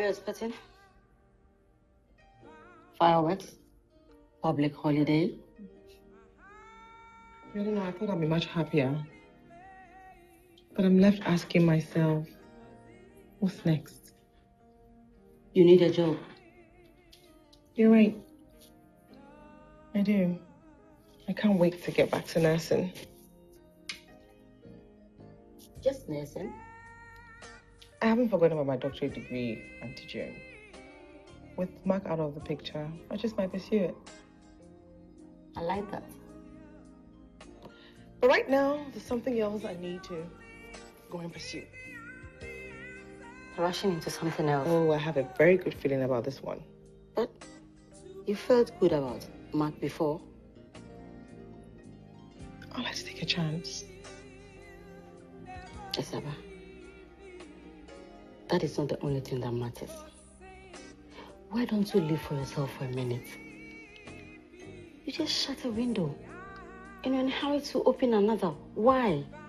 you expecting? Fireworks? Public holiday? I don't know, I thought I'd be much happier. But I'm left asking myself, what's next? You need a job. You're right. I do. I can't wait to get back to nursing. Just nursing? I haven't forgotten about my doctorate degree, Auntie June. With Mark out of the picture, I just might pursue it. I like that. But right now, there's something else I need to go and pursue. Rushing into something else. Oh, I have a very good feeling about this one. But you felt good about Mark before. I'll have to take a chance. Esaba, that is not the only thing that matters. Why don't you live for yourself for a minute? You just shut a window and you're in a hurry to open another. Why?